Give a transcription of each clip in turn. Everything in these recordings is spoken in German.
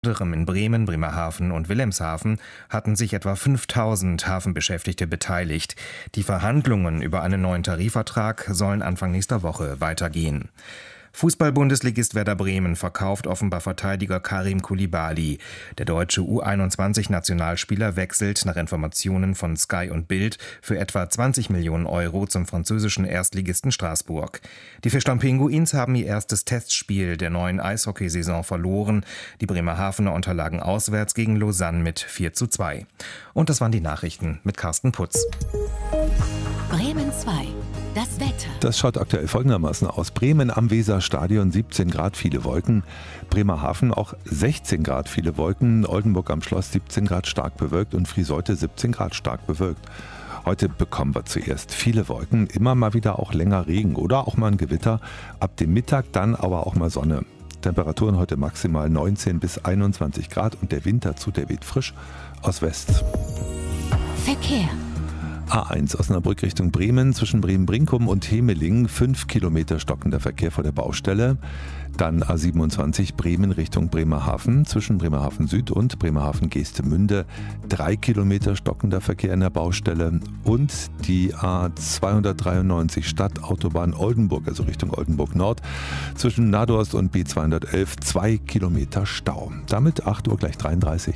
anderem in Bremen, Bremerhaven und Wilhelmshaven hatten sich etwa 5.000 Hafenbeschäftigte beteiligt. Die Verhandlungen über einen neuen Tarifvertrag sollen Anfang nächster Woche weitergehen. Fußball-Bundesligist Werder Bremen verkauft offenbar Verteidiger Karim Koulibaly. Der deutsche U21-Nationalspieler wechselt nach Informationen von Sky und Bild für etwa 20 Millionen Euro zum französischen Erstligisten Straßburg. Die Fischtown-Pinguins haben ihr erstes Testspiel der neuen Eishockeysaison verloren. Die Bremerhavener unterlagen auswärts gegen Lausanne mit 4:2. Und das waren die Nachrichten mit Carsten Putz. Bremen 2. Das Wetter. Das schaut aktuell folgendermaßen aus. Bremen am Weserstadion 17 Grad, viele Wolken. Bremerhaven auch 16 Grad, viele Wolken. Oldenburg am Schloss 17 Grad, stark bewölkt. Und Friseute 17 Grad, stark bewölkt. Heute bekommen wir zuerst viele Wolken, immer mal wieder auch länger Regen oder auch mal ein Gewitter. Ab dem Mittag dann aber auch mal Sonne. Temperaturen heute maximal 19 bis 21 Grad und der Wind dazu, der weht frisch aus West. Verkehr. A1 Osnabrück Richtung Bremen, zwischen Bremen-Brinkum und Hemeling 5 Kilometer stockender Verkehr vor der Baustelle. Dann A27 Bremen Richtung Bremerhaven, zwischen Bremerhaven Süd und Bremerhaven-Geestemünde 3 Kilometer stockender Verkehr in der Baustelle. Und die A293 Stadtautobahn Oldenburg, also Richtung Oldenburg Nord, zwischen Nadorst und B211 2 Kilometer Stau. Damit 8 Uhr gleich 33.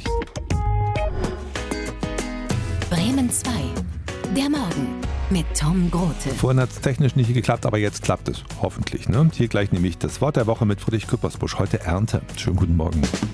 Bremen 2. Der Morgen mit Tom Grote. Vorhin hat es technisch nicht geklappt, aber jetzt klappt es. Hoffentlich. Ne? Hier gleich nämlich das Wort der Woche mit Friedrich Küppersbusch. Heute Ernte. Schönen guten Morgen.